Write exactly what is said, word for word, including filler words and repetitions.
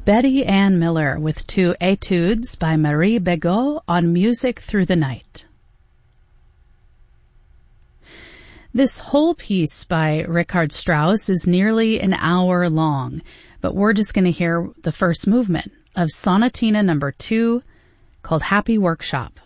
Betty Ann Miller with two etudes by Marie Begot on Music Through the Night. This whole piece by Richard Strauss is nearly an hour long, but we're just going to hear the first movement of Sonatina number two, called Happy Workshop.